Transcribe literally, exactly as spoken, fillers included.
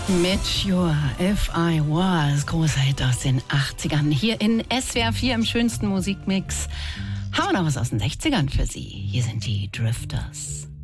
Mature, If I Was, großer Hit aus den achtzigern. Hier in S W R vier im schönsten Musikmix haben wir noch was aus den sechzigern für Sie. Hier sind die Drifters.